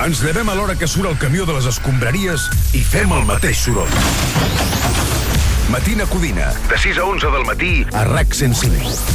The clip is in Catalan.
Ens llevem a l'hora que surt el camió de les escombraries i fem el mateix soroll. Matina Codina, de 6 a 11 del matí, a RAC 105.